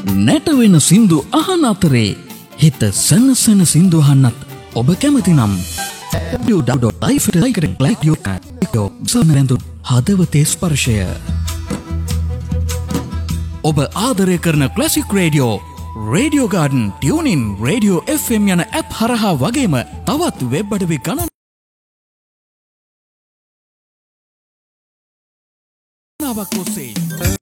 නැටවෙන සින්දු අහන අතරේ හිත සනසන සින්දු අහන්නත් ඔබ කැමති නම් හදවතේ ස්පර්ශය ඔබ ආදරය කරන classic radio radio garden tuning radio FM යන ඇප් හරහා වගේම තවත් වෙබ් අඩවි ගණනාවක් ඔස්සේ